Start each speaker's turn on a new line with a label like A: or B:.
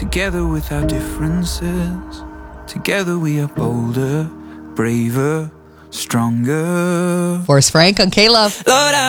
A: Together with our differences, together we are bolder, braver, stronger.
B: Forrest Frank on K-Love.
A: Lord,